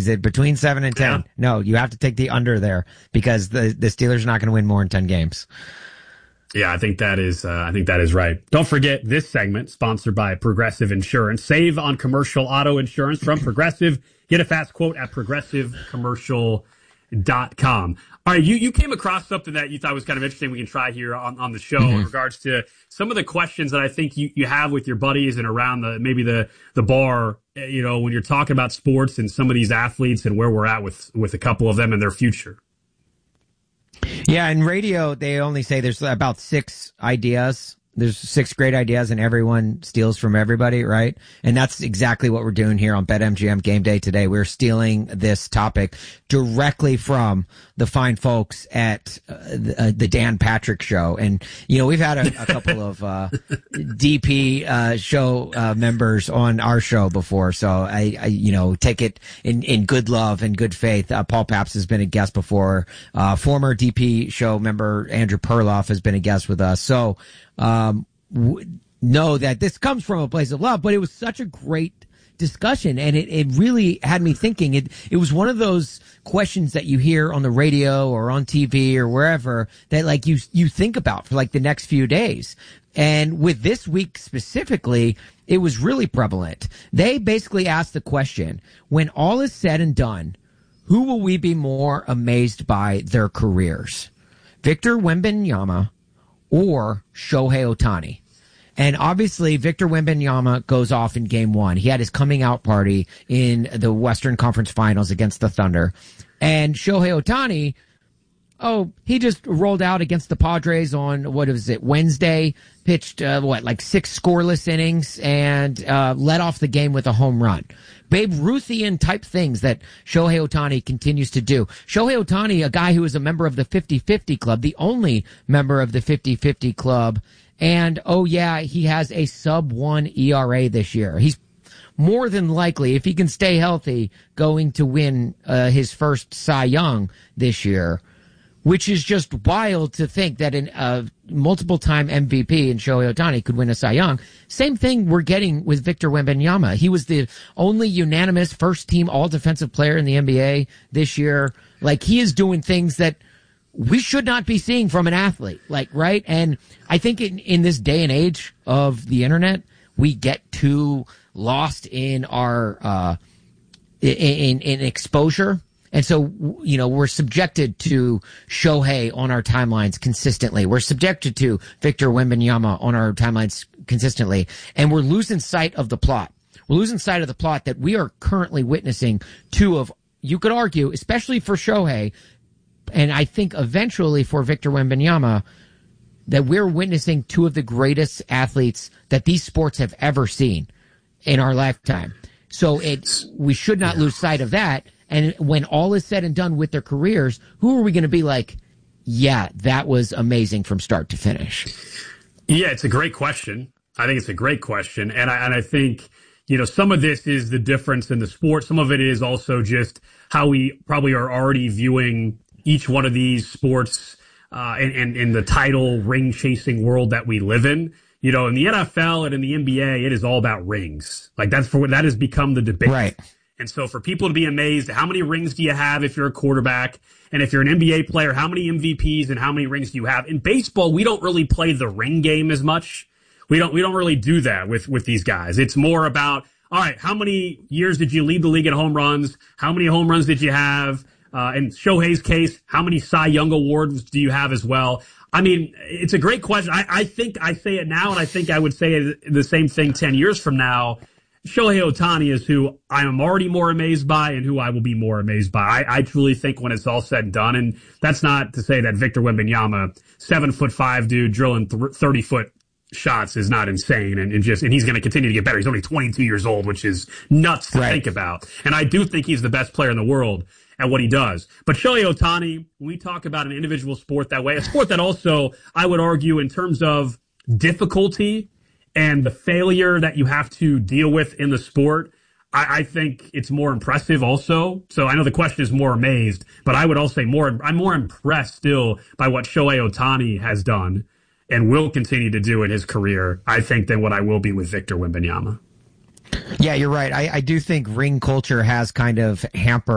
Is it between 7 and 10? Yeah. No, you have to take the under there because the Steelers are not going to win more than 10 games. Yeah, I think that is right. Don't forget this segment sponsored by Progressive Insurance. Save on commercial auto insurance from Progressive. Get a fast quote at progressivecommercial.com. All right, you came across something that you thought was kind of interesting we can try here on the show in regards to some of the questions that I think you have with your buddies and around the bar, when you're talking about sports and some of these athletes and where we're at with a couple of them and their future. Yeah, in radio, they only say there's about 6 ideas. There's 6 great ideas and everyone steals from everybody, right? And that's exactly what we're doing here on BetMGM Game Day today. We're stealing this topic directly from the fine folks at the Dan Patrick Show. And, we've had a couple of DP show members on our show before. So I take it in good love and good faith. Paul Papps has been a guest before. Former DP show member Andrew Perloff has been a guest with us. So, know that this comes from a place of love, but it was such a great discussion and it really had me thinking. It was one of those questions that you hear on the radio or on TV or wherever that you think about for the next few days. And with this week specifically, it was really prevalent. They basically asked the question, when all is said and done, who will we be more amazed by their careers? Victor Wembanyama or Shohei Ohtani? And obviously, Victor Wembanyama goes off in game 1. He had his coming out party in the Western Conference Finals against the Thunder. And Shohei Ohtani, he just rolled out against the Padres on, Wednesday, pitched, 6 scoreless innings and led off the game with a home run. Babe Ruthian type things that Shohei Ohtani continues to do. Shohei Ohtani, a guy who is a member of the 50-50 club, the only member of the 50-50 club. And, he has a sub-1 ERA this year. He's more than likely, if he can stay healthy, going to win his first Cy Young this year, which is just wild to think that a multiple-time MVP in Shohei Ohtani could win a Cy Young. Same thing we're getting with Victor Wembanyama. He was the only unanimous first-team all-defensive player in the NBA this year. He is doing things that we should not be seeing from an athlete, right? And I think in this day and age of the internet, we get too lost in our in exposure. And so, we're subjected to Shohei on our timelines consistently. We're subjected to Victor Wembanyama on our timelines consistently. And we're losing sight of the plot. We're losing sight of the plot that we are currently witnessing 2 of, you could argue, especially for Shohei, and I think eventually for Victor Wembanyama, that we're witnessing 2 of the greatest athletes that these sports have ever seen in our lifetime. So we should not lose sight of that. And when all is said and done with their careers, who are we going to be like, yeah, that was amazing from start to finish? Yeah, it's a great question. I think it's a great question. And I think, some of this is the difference in the sport. Some of it is also just how we probably are already viewing each one of these sports and in the title ring chasing world that we live in. In the NFL and in the NBA, it is all about rings. That has become the debate. Right. And so for people to be amazed, how many rings do you have if you're a quarterback? And if you're an NBA player, how many MVPs and how many rings do you have? In baseball, we don't really play the ring game as much. We don't really do that with these guys. It's more about, all right, how many years did you lead the league in home runs? How many home runs did you have? In Shohei's case, how many Cy Young awards do you have as well? I mean, it's a great question. I think I say it now, and I think I would say the same thing 10 years from now. Shohei Ohtani is who I am already more amazed by and who I will be more amazed by. I truly think when it's all said and done, and that's not to say that Victor Wembanyama, 7'5" dude drilling 30-foot shots is not insane and he's going to continue to get better. He's only 22 years old, which is nuts to think about. And I do think he's the best player in the world at what he does. But Shohei Ohtani, when we talk about an individual sport that way, a sport that also, I would argue, in terms of difficulty and the failure that you have to deal with in the sport, I think it's more impressive also. So I know the question is more amazed, but I would also say I'm more impressed still by what Shohei Ohtani has done and will continue to do in his career, I think, than what I will be with Victor Wembanyama. Yeah, you're right. I do think ring culture has kind of hampered